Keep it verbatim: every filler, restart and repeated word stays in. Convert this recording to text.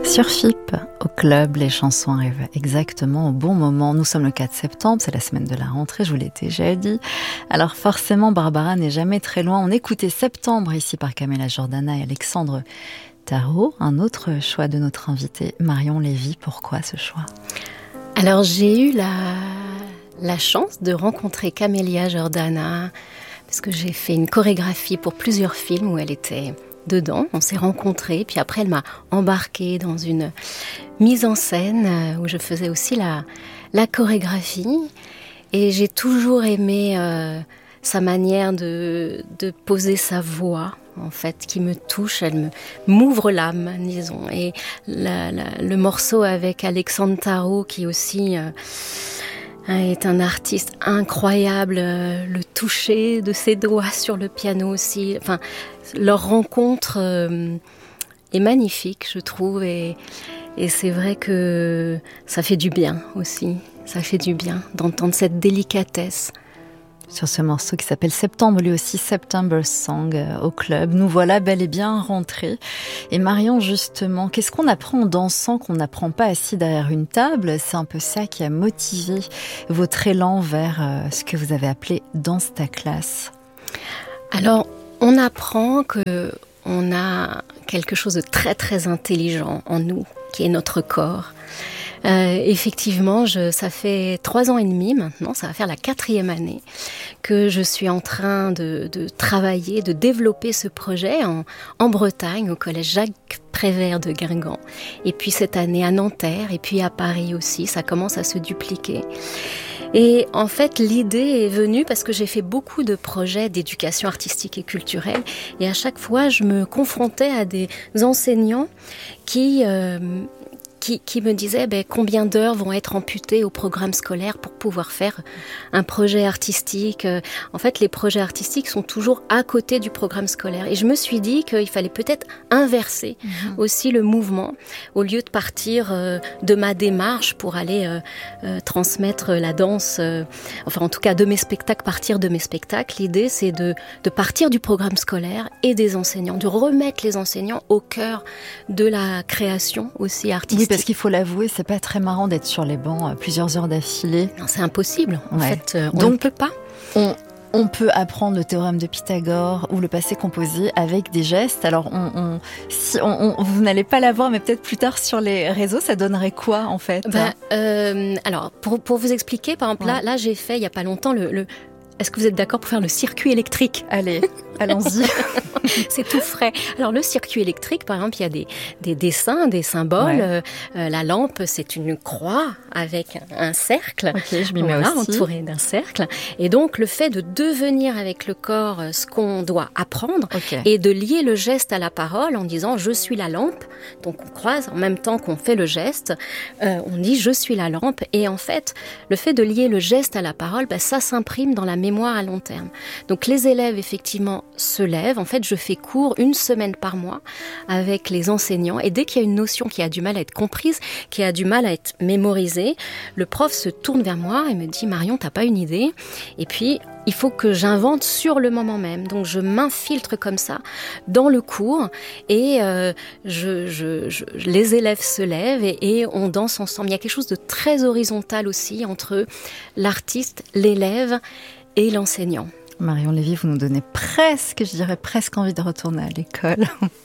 Sur F I P, au club, les chansons arrivent exactement au bon moment. Nous sommes le quatre septembre, c'est la semaine de la rentrée, je vous l'ai déjà dit. Alors forcément, Barbara n'est jamais très loin. On écoutait Septembre ici par Camilla Jordana et Alexandre Tarot. Un autre choix de notre invité, Marion Lévy. Pourquoi ce choix ? Alors j'ai eu la, la chance de rencontrer Camilla Jordana parce que j'ai fait une chorégraphie pour plusieurs films où elle était dedans. On s'est rencontrés, puis après elle m'a embarquée dans une mise en scène où je faisais aussi la, la chorégraphie. Et j'ai toujours aimé euh, sa manière de, de poser sa voix, en fait, qui me touche, elle me m'ouvre l'âme, disons. Et la, la, le morceau avec Alexandre Tarot, qui aussi euh, est un artiste incroyable, euh, le toucher de ses doigts sur le piano aussi. Enfin, leur rencontre euh, est magnifique, je trouve, et, et c'est vrai que ça fait du bien aussi. Ça fait du bien d'entendre cette délicatesse. Sur ce morceau qui s'appelle Septembre, lui aussi September Song euh, au club. Nous voilà bel et bien rentrés. Et Marion, justement, qu'est-ce qu'on apprend en dansant qu'on n'apprend pas assis derrière une table ? C'est un peu ça qui a motivé votre élan vers euh, ce que vous avez appelé Danse ta classe. Alors, on apprend que on a quelque chose de très très intelligent en nous, qui est notre corps. Euh, effectivement, je, ça fait trois ans et demi maintenant, ça va faire la quatrième année que je suis en train de, de travailler, de développer ce projet en, en Bretagne, au collège Jacques Prévert de Guingamp. Et puis cette année à Nanterre, et puis à Paris aussi, ça commence à se dupliquer. Et en fait, l'idée est venue parce que j'ai fait beaucoup de projets d'éducation artistique et culturelle. Et à chaque fois, je me confrontais à des enseignants qui... Euh, Qui, qui me disait ben, combien d'heures vont être amputées au programme scolaire pour pouvoir faire un projet artistique. En fait, les projets artistiques sont toujours à côté du programme scolaire. Et je me suis dit qu'il fallait peut-être inverser mmh. aussi le mouvement. Au lieu de partir euh, de ma démarche pour aller euh, euh, transmettre la danse, euh, enfin en tout cas de mes spectacles, partir de mes spectacles, l'idée c'est de, de partir du programme scolaire et des enseignants, de remettre les enseignants au cœur de la création aussi artistique. Oui, parce qu'il faut l'avouer, c'est pas très marrant d'être sur les bancs plusieurs heures d'affilée. Non, c'est impossible. En ouais. fait, euh, on Donc, ne peut pas. On, on peut apprendre le théorème de Pythagore ou le passé composé avec des gestes. Alors, on, on, si on, on, vous n'allez pas l'avoir, mais peut-être plus tard sur les réseaux, ça donnerait quoi en fait ? Ben, euh, alors, pour, pour vous expliquer, par exemple, ouais. là, là, j'ai fait il y a pas longtemps le... le... Est-ce que vous êtes d'accord pour faire le circuit électrique ? Allez, allons-y. C'est tout frais. Alors, le circuit électrique, par exemple, il y a des, des dessins, des symboles. Ouais. Euh, la lampe, c'est une croix avec un, un cercle. Ok, je m'y mets voilà, aussi. Entouré d'un cercle. Et donc, le fait de devenir avec le corps ce qu'on doit apprendre okay. et de lier le geste à la parole en disant « je suis la lampe ». Donc, on croise en même temps qu'on fait le geste. Euh, on dit « je suis la lampe ». Et en fait, le fait de lier le geste à la parole, ben, ça s'imprime dans la mémoire à long terme. Donc les élèves effectivement se lèvent. En fait, je fais cours une semaine par mois avec les enseignants et dès qu'il y a une notion qui a du mal à être comprise, qui a du mal à être mémorisée, le prof se tourne vers moi et me dit « Marion, t'as pas une idée ?» Et puis il faut que j'invente sur le moment même. Donc je m'infiltre comme ça dans le cours et euh, je, je, je, les élèves se lèvent et, et on danse ensemble. Il y a quelque chose de très horizontal aussi entre l'artiste, l'élève et l'enseignant. Marion Lévy, vous nous donnez presque, je dirais presque envie de retourner à l'école.